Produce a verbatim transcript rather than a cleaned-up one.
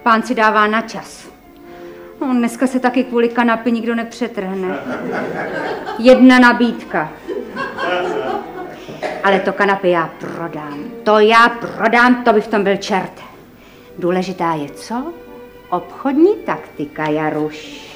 pán si dává na čas. No, dneska se taky kvůli kanapy nikdo nepřetrhne. Jedna nabídka. Ale to kanapy já prodám. To já prodám, to by v tom byl čert. Důležitá je co? Obchodní taktika, Jaruš.